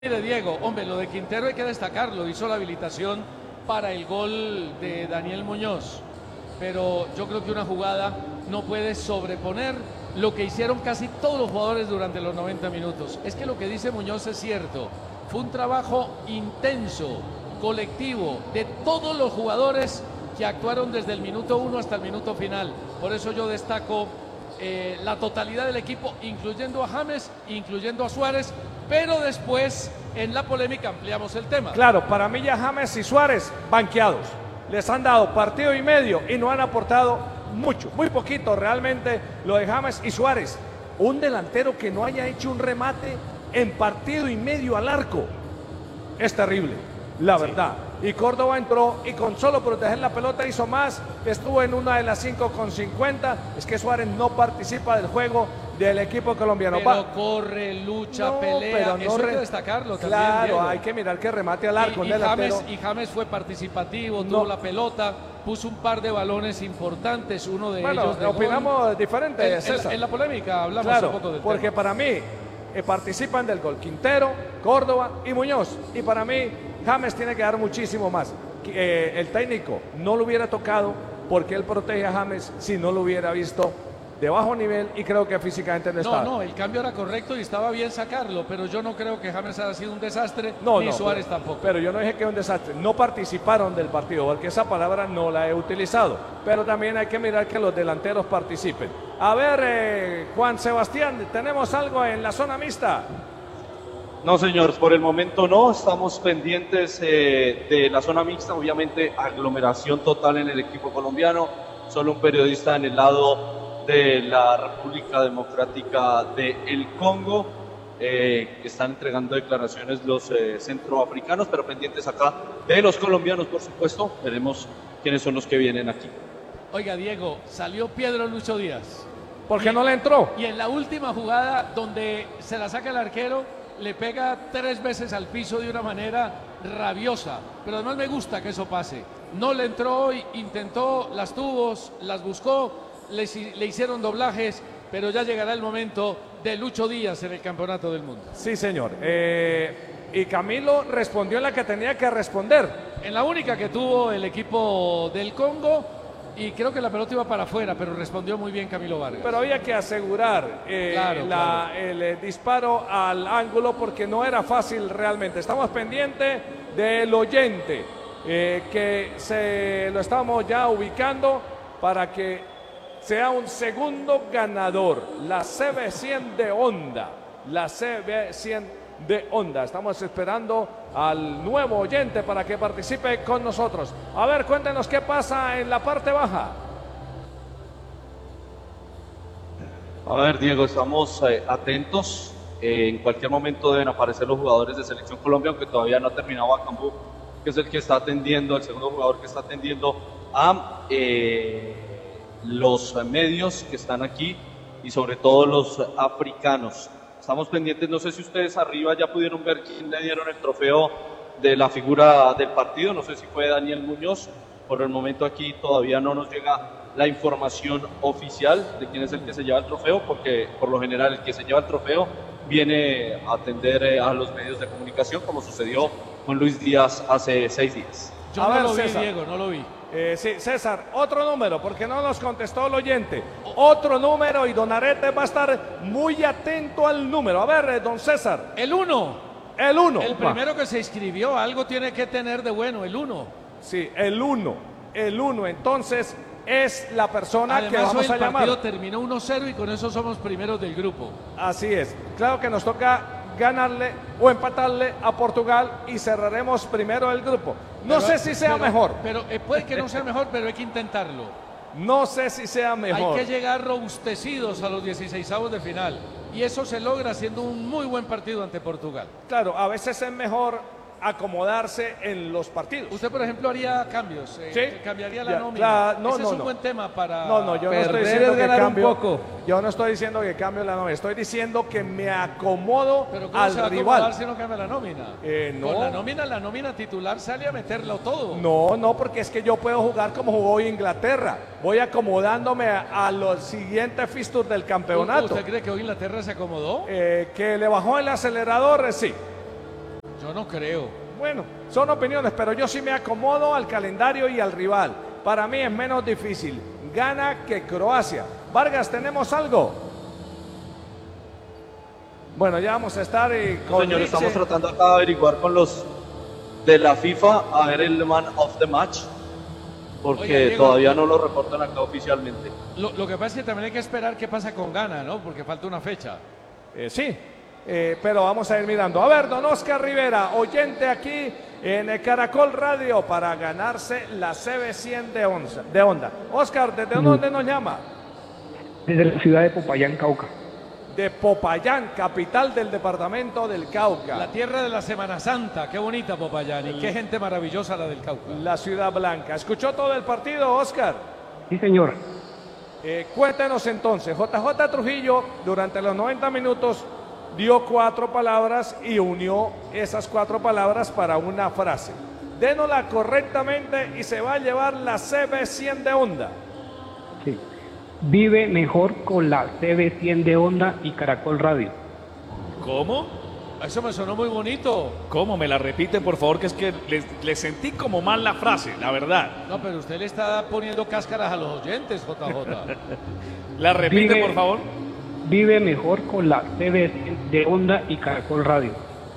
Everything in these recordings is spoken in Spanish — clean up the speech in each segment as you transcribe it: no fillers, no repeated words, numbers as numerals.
Mire, Diego, hombre, lo de Quintero hay que destacarlo, hizo la habilitación para el gol de Daniel Muñoz, pero yo creo que una jugada no puede sobreponer lo que hicieron casi todos los jugadores durante los 90 minutos. Es que lo que dice Muñoz es cierto, fue un trabajo intenso, colectivo, de todos los jugadores que actuaron desde el minuto 1 hasta el minuto final. Por eso yo destaco la totalidad del equipo, incluyendo a James, incluyendo a Suárez, pero después en la polémica ampliamos el tema. Claro, para mí ya James y Suárez banqueados. Les han dado partido y medio y no han aportado mucho, muy poquito realmente lo de James y Suárez. Un delantero que no haya hecho un remate en partido y medio al arco es terrible, la verdad. Y Córdoba entró y con solo proteger la pelota hizo más, estuvo en una de las 5,50. Es que Suárez no participa del juego del equipo colombiano. Pero corre, lucha, pelea, pero no eso hay que destacarlo también. Claro, Diego. hay que mirar que remate al arco. Y James fue participativo, tuvo la pelota, puso un par de balones importantes, uno de ellos de opinamos gol. diferente, César. En la polémica hablamos un poco del porque tema. para mí participan del gol Quintero, Córdoba y Muñoz. Y para mí James tiene que dar muchísimo más. El técnico no lo hubiera tocado porque él protege a James si no lo hubiera visto de bajo nivel y creo que físicamente no estaba. No, el cambio era correcto y estaba bien sacarlo, pero yo no creo que James haya sido un desastre, ni Suárez tampoco. Pero yo no dije que era un desastre, no participaron del partido, porque esa palabra no la he utilizado. Pero también hay que mirar que los delanteros participen. A ver, Juan Sebastián, ¿tenemos algo en la zona mixta? No, señor, por el momento no, estamos pendientes de la zona mixta, obviamente aglomeración total en el equipo colombiano, solo un periodista en el lado de la República Democrática del Congo, que están entregando declaraciones los centroafricanos, pero pendientes acá de los colombianos, por supuesto, veremos quiénes son los que vienen aquí. Oiga, Diego, salió Pedro Lucho Díaz. ¿Por qué no le entró? Y en la última jugada, donde se la saca el arquero, le pega 3 veces al piso de una manera rabiosa, pero además me gusta que eso pase. No le entró, intentó, las tuvo, las buscó, le hicieron doblajes, pero ya llegará el momento de Lucho Díaz en el Campeonato del Mundo. Sí, señor. Y Camilo respondió en la que tenía que responder. En la única que tuvo el equipo del Congo, y creo que la pelota iba para afuera, pero respondió muy bien Camilo Vargas. Pero había que asegurar el disparo al ángulo porque no era fácil realmente. Estamos pendientes del oyente, que se lo estamos ya ubicando para que sea un segundo ganador, la CB100 de Honda, la CB100 de Honda. Estamos esperando al nuevo oyente para que participe con nosotros. A ver, cuéntenos qué pasa en la parte baja. A ver, Diego, estamos atentos. En cualquier momento deben aparecer los jugadores de Selección Colombia, aunque todavía no ha terminado Acambú, que es el que está atendiendo, el segundo jugador que está atendiendo a los medios que están aquí y sobre todo los africanos. Estamos pendientes, no sé si ustedes arriba ya pudieron ver quién le dieron el trofeo de la figura del partido, no sé si fue Daniel Muñoz. Por el momento aquí todavía no nos llega la información oficial de quién es el que se lleva el trofeo, porque por lo general el que se lleva el trofeo viene a atender a los medios de comunicación, como sucedió con Luis Díaz hace 6 días. Yo no lo vi, Diego, no lo vi. Sí, César, otro número, porque no nos contestó el oyente. Otro número y Don Arete va a estar muy atento al número. A ver, don César. El 1. El 1. El primero que se inscribió, algo tiene que tener de bueno, el 1. Sí, el 1. El 1, entonces es la persona Además, que vamos a llamar. El partido terminó 1-0 y con eso somos primeros del grupo. Así es. Claro que nos toca ganarle o empatarle a Portugal y cerraremos primero el grupo. No sé si sea mejor. Pero puede que no sea mejor, pero hay que intentarlo. No sé si sea mejor. Hay que llegar robustecidos a los 16avos de final. Y eso se logra haciendo un muy buen partido ante Portugal. Claro, a veces es mejor acomodarse en los partidos. Usted, por ejemplo, haría cambios. ¿Sí? Cambiaría la nómina. Ese es un buen tema para... No, yo no estoy diciendo que cambio. Yo no estoy diciendo que cambio la nómina. Estoy diciendo que me acomodo ¿Pero cómo al se va rival. A acomodar si no cambia la nómina? No. Con la nómina titular sale a meterlo todo. No, porque es que yo puedo jugar como jugó hoy Inglaterra. Voy acomodándome a los siguientes fixtures del campeonato. ¿Usted cree que hoy Inglaterra se acomodó? Que le bajó el acelerador, sí. yo no creo. Bueno, son opiniones, pero yo sí me acomodo al calendario y al rival. Para mí es menos difícil Ghana que Croacia. Vargas, ¿tenemos algo? Bueno, ya vamos a estar con Señor, Nietzsche. estamos tratando acá de averiguar con los de la FIFA a ver el man of the match, porque Oiga, Diego, todavía no lo reportan acá oficialmente. Lo que pasa es que también hay que esperar qué pasa con Ghana, ¿no? Porque falta una fecha. Sí, pero vamos a ir mirando. A ver, don Oscar Rivera, oyente aquí en Caracol Radio para ganarse la CB100 de Honda. Oscar, ¿desde dónde nos llama? Desde la ciudad de Popayán, Cauca. De Popayán, capital del departamento del Cauca. La tierra de la Semana Santa, qué bonita Popayán y qué gente maravillosa la del Cauca. La ciudad blanca. ¿Escuchó todo el partido, Oscar? Sí, señor. Cuéntenos entonces, JJ Trujillo durante los 90 minutos dio 4 palabras y unió esas 4 palabras para una frase. Dénosla correctamente y se va a llevar la CB100 de Honda. Sí. Vive mejor con la CB100 de Honda y Caracol Radio. ¿Cómo? Eso me sonó muy bonito. ¿Cómo? Me la repite, por favor, que es que le sentí como mal la frase, la verdad. No, pero usted le está poniendo cáscaras a los oyentes, JJ. La repite, Vive- por favor. Vive mejor con la CB100 de Honda y Caracol Radio.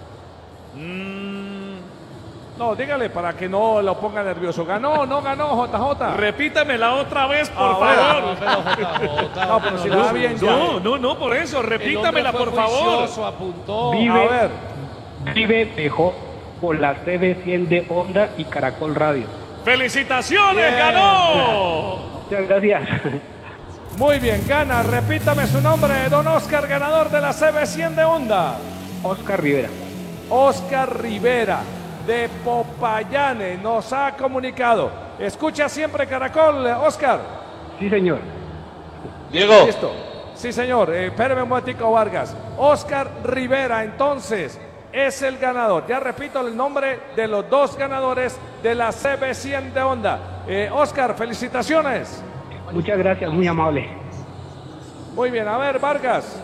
No, dígale para que no lo ponga nervioso. ¿Ganó o no ganó, JJ? Repítamela otra vez, por bueno. favor. No, pero si lo da bien ya. No, por eso, repítamela, por favor. Juicioso, apuntó. Vive- A ver, Vive mejor con la CB100 de Honda y Caracol Radio. ¡Felicitaciones! Bien. ¡Ganó! Muchas gracias. muy bien, gana. Repítame su nombre, don Oscar, ganador de la CB100 de Honda. Oscar Rivera. Oscar Rivera, de Popayane, nos ha comunicado. Escucha siempre Caracol, Oscar. Sí, señor. Diego, Listo. Sí, señor. Espéreme un momentico, Vargas. Oscar Rivera, entonces, es el ganador. Ya repito el nombre de los 2 ganadores de la CB100 de Honda. Oscar, felicitaciones. Muchas gracias, muy amable. Muy bien, a ver, Vargas.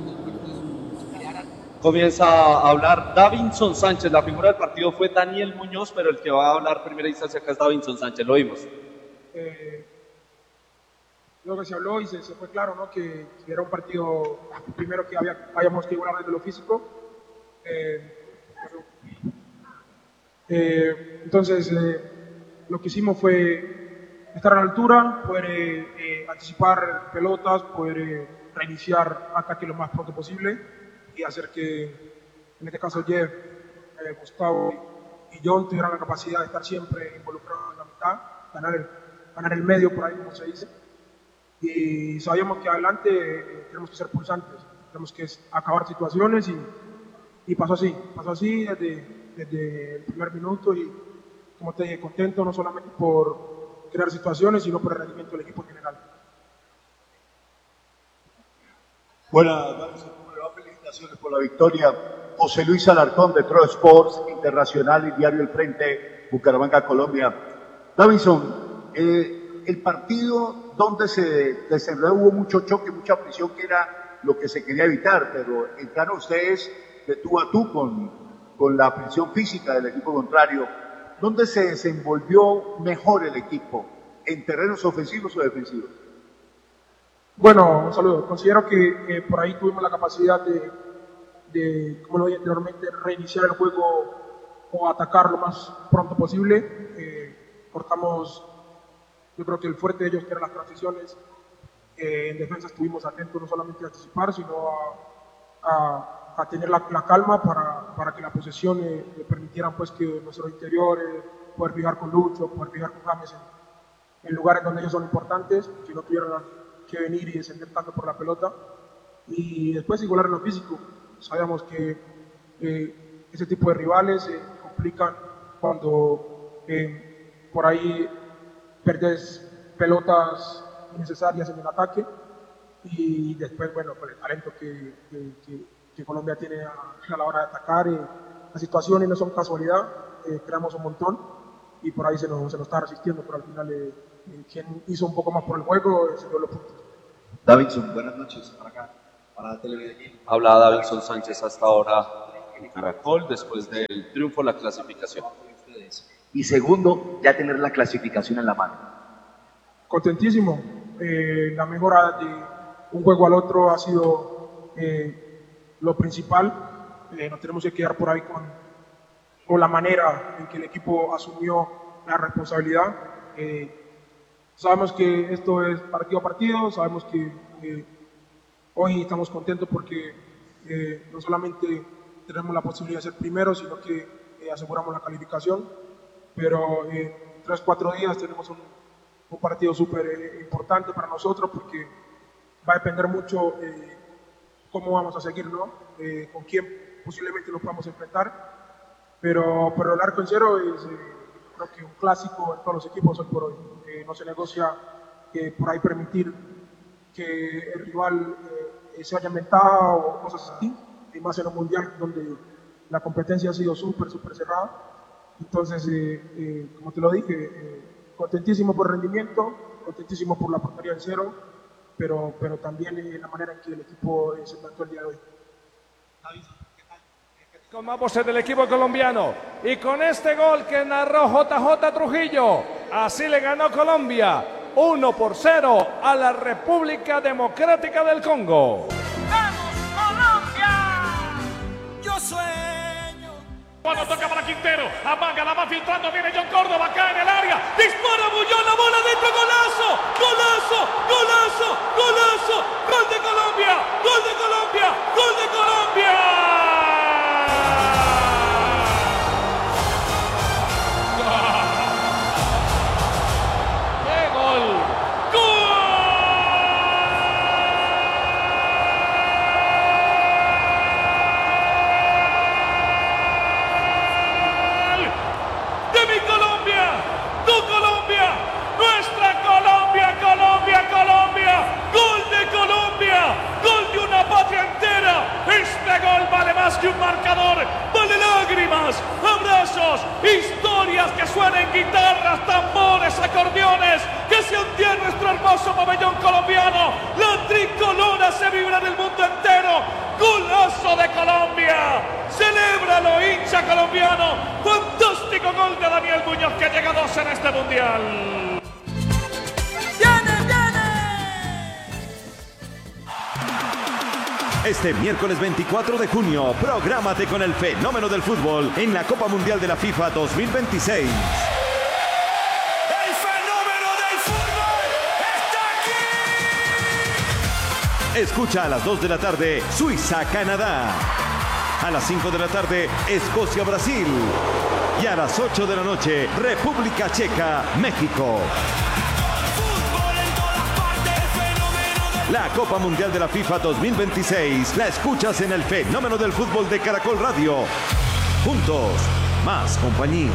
comienza a hablar Davinson Sánchez. La figura del partido fue Daniel Muñoz, pero el que va a hablar primera instancia acá es Davinson Sánchez. Lo oímos. Lo que se habló y se fue claro, ¿no? que era un partido primero que habíamos que igualar desde lo físico. Entonces, lo que hicimos fue estar a la altura, poder anticipar pelotas, poder reiniciar ataque lo más pronto posible y hacer que, en este caso, Jeff, Gustavo y John tuvieran la capacidad de estar siempre involucrados en la mitad, ganar el medio por ahí, como se dice. Y sabíamos que adelante tenemos que ser pulsantes, tenemos que acabar situaciones y pasó así desde el primer minuto y como te dije, contento no solamente por crear situaciones sino por el rendimiento del equipo en general. Buenas tardes, felicitaciones por la victoria. José Luis Alarcón de Tro Sports Internacional y Diario El Frente, Bucaramanga, Colombia. Davinson, el partido donde se desenvolvió hubo mucho choque, mucha presión, que era lo que se quería evitar, pero entraron ustedes de tú a tú con la presión física del equipo contrario. ¿Dónde se desenvolvió mejor el equipo? ¿En terrenos ofensivos o defensivos? Bueno, un saludo. Considero que por ahí tuvimos la capacidad de, como lo dije anteriormente, reiniciar el juego o atacar lo más pronto posible. Cortamos, yo creo que el fuerte de ellos, que eran las transiciones. En defensa estuvimos atentos no solamente a anticipar, sino a tener la calma para que la posesión le permitieran pues que nuestros interiores, poder fijar con Lucho, poder fijar con James en lugares donde ellos son importantes, que no tuvieran que venir y descender tanto por la pelota. Y después igualar en lo físico. Sabíamos que ese tipo de rivales se complican cuando por ahí perdes pelotas innecesarias en el ataque y después, bueno, con el talento que Colombia tiene a la hora de atacar, las situaciones no son casualidad, creamos un montón y por ahí se nos está resistiendo, pero al final quien hizo un poco más por el juego se dio los puntos. Davinson, buenas noches, para acá, para Televidente. Habla Davinson Sánchez hasta ahora en Caracol después del triunfo, la clasificación. Y segundo, ya tener la clasificación en la mano. Contentísimo. La mejora de un juego al otro ha sido lo principal. Nos tenemos que quedar por ahí con la manera en que el equipo asumió la responsabilidad. Sabemos que esto es partido a partido, sabemos que hoy estamos contentos porque no solamente tenemos la posibilidad de ser primeros, sino que aseguramos la calificación, pero en 3-4 días tenemos un partido súper importante para nosotros porque va a depender mucho cómo vamos a seguir, ¿no? Con quién posiblemente nos podamos enfrentar, pero el arco en cero es creo que un clásico en todos los equipos hoy por hoy. No se negocia por ahí permitir que el rival se vaya en ventaja o cosas así, y más en un mundial donde la competencia ha sido súper cerrada. Entonces, como te lo dije, contentísimo por el rendimiento, contentísimo por la portería en cero, pero también la manera en que el equipo se plantó el día de hoy. Con más voces del equipo colombiano y con este gol que narró JJ Trujillo, así le ganó Colombia 1-0 a la República Democrática del Congo. ¡Vamos, Colombia! Yo sueño. Cuando toca para Quintero, amaga, la va filtrando, viene John Córdoba acá en el área, dispara Bullón, la bola dentro, golazo, golazo, golazo, golazo, gol de Colombia, gol de Colombia, gol de Colombia. Este gol vale más que un marcador, vale lágrimas, abrazos, historias que suenen guitarras, tambores, acordeones, que se hundía en nuestro hermoso pabellón colombiano. La tricolora se vibra en el mundo entero. Golazo de Colombia, celébralo, hincha colombiano. Fantástico gol de Daniel Muñoz, que llega a 2 en este mundial. Este miércoles 24 de junio, prográmate con el fenómeno del fútbol en la Copa Mundial de la FIFA 2026. ¡El fenómeno del fútbol está aquí! Escucha a las 2 de la tarde, Suiza-Canadá. A las 5 de la tarde, Escocia-Brasil. Y a las 8 de la noche, República Checa-México. La Copa Mundial de la FIFA 2026 la escuchas en el fenómeno del fútbol de Caracol Radio. Juntos, más compañía.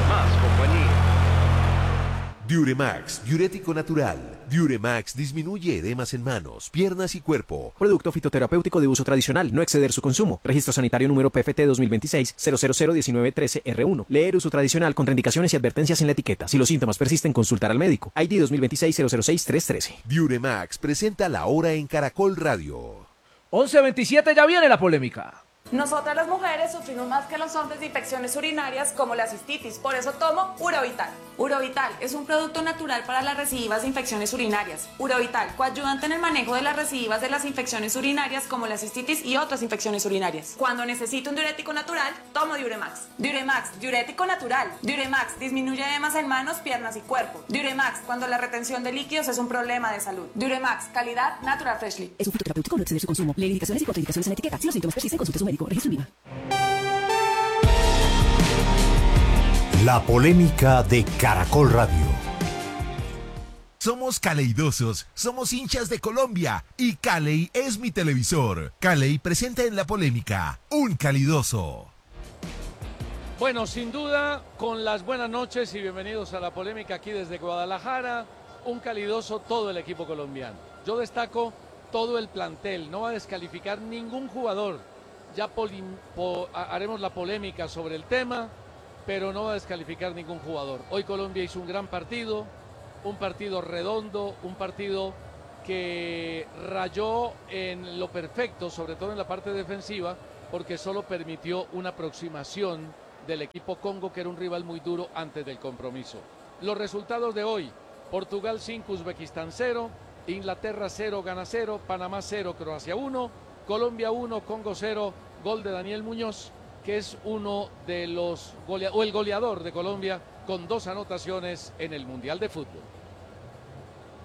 Diuremax, diurético natural. Diuremax disminuye edemas en manos, piernas y cuerpo. Producto fitoterapéutico de uso tradicional, no exceder su consumo. Registro sanitario número PFT 2026 0001913R1. Leer uso tradicional, contraindicaciones y advertencias en la etiqueta. Si los síntomas persisten, consultar al médico. ID 2026 006313. Diuremax presenta La Hora en Caracol Radio. 11:27, ya viene la polémica. Nosotras las mujeres sufrimos más que los hombres de infecciones urinarias como la cistitis, por eso tomo Urovital. Urovital es un producto natural para las recidivas de infecciones urinarias. Urovital, coayudante en el manejo de las recidivas de las infecciones urinarias como la cistitis y otras infecciones urinarias. Cuando necesito un diurético natural, tomo Diuremax. Diuremax, diurético natural. Diuremax disminuye edemas en manos, piernas y cuerpo. Diuremax, cuando la retención de líquidos es un problema de salud. Diuremax, calidad Natural Freshly. Es un fitoterapéutico, no exceder su consumo. Lee indicaciones y contraindicaciones en la etiqueta. Si los síntomas persisten, consulte a su médico. Registro INVIMA. La polémica de Caracol Radio. Somos caleidosos, somos hinchas de Colombia y Caley es mi televisor. Caley presenta en la polémica un calidoso. Bueno, sin duda, con las buenas noches y bienvenidos a la polémica aquí desde Guadalajara, un calidoso todo el equipo colombiano. Yo destaco todo el plantel, no va a descalificar ningún jugador. Ya haremos la polémica sobre el tema, pero no va a descalificar ningún jugador. Hoy Colombia hizo un gran partido, un partido redondo, un partido que rayó en lo perfecto, sobre todo en la parte defensiva, porque solo permitió una aproximación del equipo Congo, que era un rival muy duro antes del compromiso. Los resultados de hoy: Portugal 5, Uzbekistán 0, Inglaterra 0, Ghana 0, Panamá 0, Croacia 1, Colombia 1, Congo 0, gol de Daniel Muñoz, que es uno de los el goleador de Colombia con 2 anotaciones en el Mundial de Fútbol.